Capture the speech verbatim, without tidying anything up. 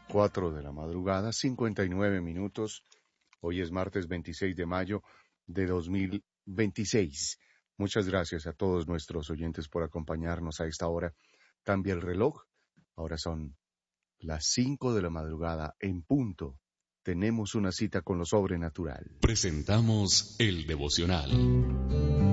cuatro de la madrugada, cincuenta y nueve minutos. Hoy es martes veintiséis de mayo de dos mil veintiséis. Muchas gracias a todos nuestros oyentes por acompañarnos a esta hora. Cambia el reloj. Ahora son las cinco de la madrugada en punto. Tenemos una cita con lo sobrenatural. Presentamos el devocional.